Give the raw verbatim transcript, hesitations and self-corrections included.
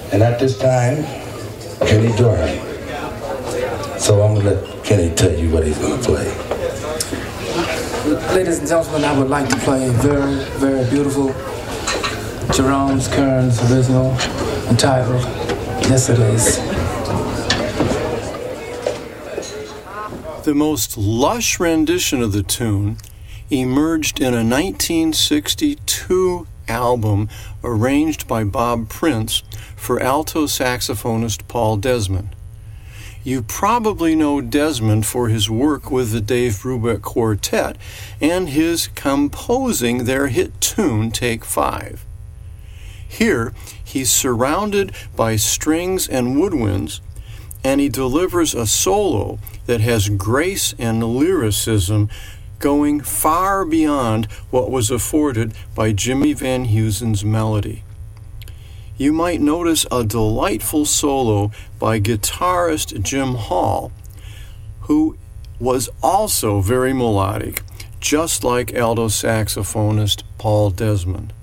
And at this time, Kenny Dorham. So I'm going to let Kenny tell you what he's going to play. Ladies and gentlemen, I would like to play a very, very beautiful Jerome's Kearns original entitled Yesterdays. The most lush rendition of the tune emerged in a nineteen sixty-two album arranged by Bob Prince for alto saxophonist Paul Desmond. You probably know Desmond for his work with the Dave Brubeck Quartet and his composing their hit tune, Take Five. Here, he's surrounded by strings and woodwinds, and he delivers a solo that has grace and lyricism going far beyond what was afforded by Jimmy Van Heusen's melody. You might notice a delightful solo by guitarist Jim Hall, who was also very melodic, just like alto saxophonist Paul Desmond.